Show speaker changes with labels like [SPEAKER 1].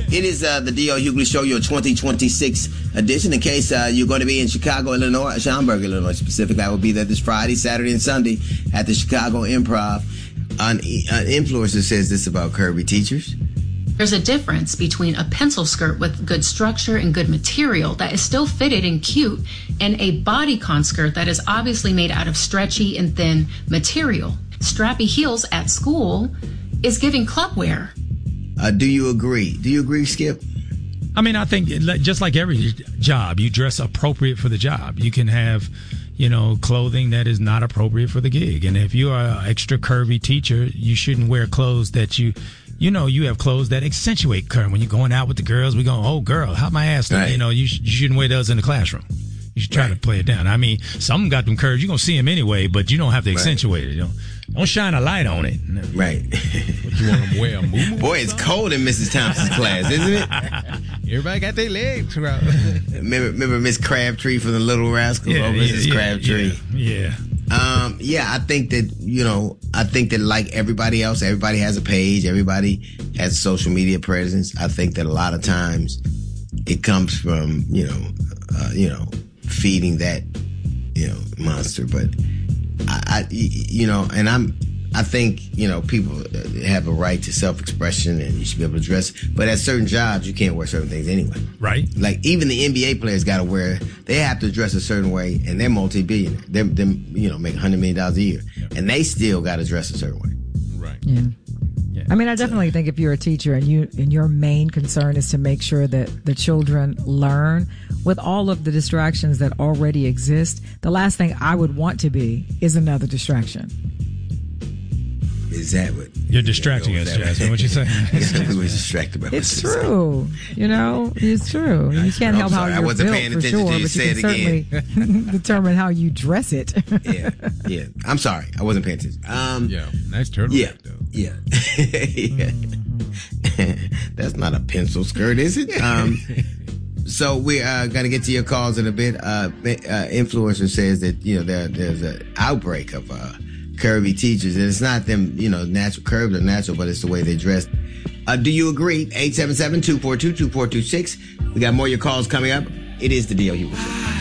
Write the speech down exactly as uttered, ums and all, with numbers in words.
[SPEAKER 1] It is uh, the D L Hughley Show, your twenty twenty-six edition. In case uh, you're going to be in Chicago, Illinois, Schaumburg, Illinois specifically, I will be there this Friday, Saturday, and Sunday at the Chicago Improv. An, an influencer says this about curvy teachers.
[SPEAKER 2] There's a difference between a pencil skirt with good structure and good material that is still fitted and cute and a bodycon skirt that is obviously made out of stretchy and thin material. Strappy heels at school is giving club wear.
[SPEAKER 1] Uh, do you agree? Do you agree, Skip?
[SPEAKER 3] I mean, I think just like every job, you dress appropriate for the job. You can have, you know, clothing that is not appropriate for the gig. And if you are an extra curvy teacher, you shouldn't wear clothes that you... You know, you have clothes that accentuate curve. When you're going out with the girls, we go, oh, girl, how my ass doing? Right. You know, you, sh- you shouldn't wear those in the classroom. You should try right. to play it down. I mean, some got them curves. You're going to see them anyway, but you don't have to accentuate right. it. You know? Don't shine a light on it.
[SPEAKER 1] Right.
[SPEAKER 4] What, you want them to wear a moo-moo?
[SPEAKER 1] Boy, it's cold in Missus Thompson's class, isn't it?
[SPEAKER 4] Everybody got their legs out.
[SPEAKER 1] remember, remember Miss Crabtree from the Little Rascals?
[SPEAKER 3] Yeah,
[SPEAKER 1] oh,
[SPEAKER 3] yeah,
[SPEAKER 1] Missus
[SPEAKER 3] yeah,
[SPEAKER 1] Crabtree.
[SPEAKER 3] Yeah. yeah.
[SPEAKER 1] Um, yeah, I think that, you know, I think that like everybody else, everybody has a page, everybody has a social media presence. I think that a lot of times it comes from, you know, uh, you know, feeding that, you know, monster. But I, I, you know, and I'm, I think, you know, people have a right to self-expression and you should be able to dress. But at certain jobs, you can't wear certain things anyway.
[SPEAKER 3] Right.
[SPEAKER 1] Like even the N B A players got to wear, they have to dress a certain way and they're multi-billionaire. They're, they're you know, make one hundred million dollars a year. Yep. And they still got to dress a certain way.
[SPEAKER 4] Right.
[SPEAKER 5] Yeah. yeah. I mean, I definitely so. think if you're a teacher and you and your main concern is to make sure that the children learn with all of the distractions that already exist, the last thing I would want to be is another distraction.
[SPEAKER 1] Is that what
[SPEAKER 3] you're distracting us, Jasmine? What you say?
[SPEAKER 1] We're distracted by
[SPEAKER 5] It's true. You know, it's true. You can't help how you're built for sure, but you can certainly determine how you dress it.
[SPEAKER 1] yeah, yeah. I'm sorry, I wasn't paying attention. Um,
[SPEAKER 4] yeah, nice turtleneck
[SPEAKER 1] yeah,
[SPEAKER 4] though.
[SPEAKER 1] Yeah, yeah. Mm-hmm. That's not a pencil skirt, is it? Um, so we're uh, going to get to your calls in a bit. Uh, uh, influencer says that you know there there's an outbreak of. Uh, curvy teachers, and it's not them, you know, natural curves are natural, but it's the way they dress. Uh, do you agree? eight seven seven, two four two, two four two six. We got more of your calls coming up. It is the D L Hughley Show.